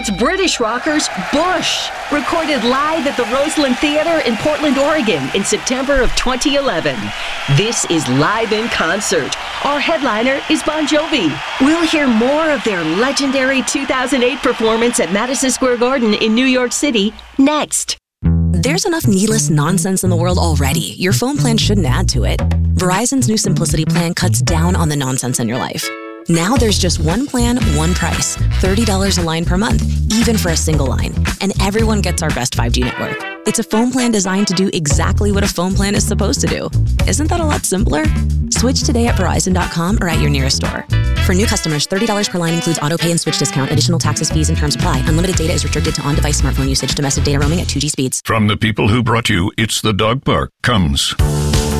It's British rockers Bush, recorded live at the Roseland Theater in Portland, Oregon in September of 2011. This is Live in Concert. Our headliner is Bon Jovi. We'll hear more of their legendary 2008 performance at Madison Square Garden in New York City next. There's enough needless nonsense in the world already. Your phone plan shouldn't add to it. Verizon's new Simplicity plan cuts down on the nonsense in your life. Now there's just one plan, one price. $30 a line per month, even for a single line. And everyone gets our best 5G network. It's a phone plan designed to do exactly what a phone plan is supposed to do. Isn't that a lot simpler? Switch today at Verizon.com or at your nearest store. For new customers, $30 per line includes auto pay and switch discount. Additional taxes, fees, and terms apply. Unlimited data is restricted to on-device smartphone usage. Domestic data roaming at 2G speeds. From the people who brought you It's the Dog Park comes